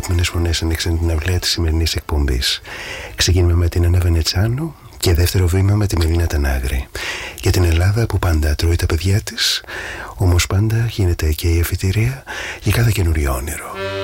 αγαπημένες φωνές ανοίξαν την αυλαία της σημερινής εκπομπής. Ξεκινούμε με την Ανά Βενετσάνου και δεύτερο βήμα με τη Μελίνα Τανάγρη. Για την Ελλάδα που πάντα τρώει τα παιδιά της, όμως πάντα γίνεται και η αφιτηρία για κάθε καινούριο όνειρο.